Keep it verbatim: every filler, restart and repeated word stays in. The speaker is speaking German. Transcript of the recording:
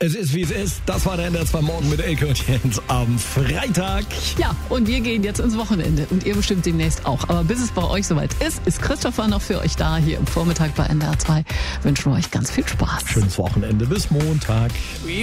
Es ist, wie es ist. Das war der N D R zwei Morgen mit Elke und Jens am Freitag. Ja, und wir gehen jetzt ins Wochenende und ihr bestimmt demnächst auch. Aber bis es bei euch soweit ist, ist Christopher noch für euch da. Hier im Vormittag bei N D R zwei wünschen wir euch ganz viel Spaß. Schönes Wochenende bis Montag.